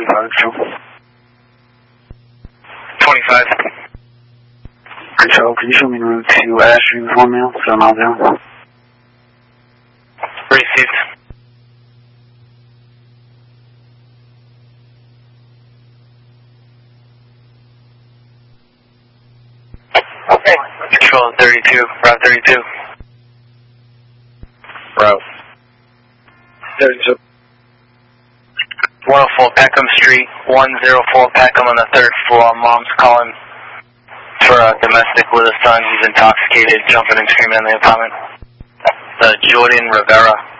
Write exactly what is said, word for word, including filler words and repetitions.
twenty-five, Joe. twenty-five. Control, can you show me the route to Ashton for me? seven miles down. Received. Okay. Control thirty-two, Route thirty-two. Route. thirty-two. one oh four Peckham Street, one oh four Peckham on the third floor. Mom's calling for a domestic with a son. He's intoxicated, jumping and screaming in the apartment. The Jordan Rivera.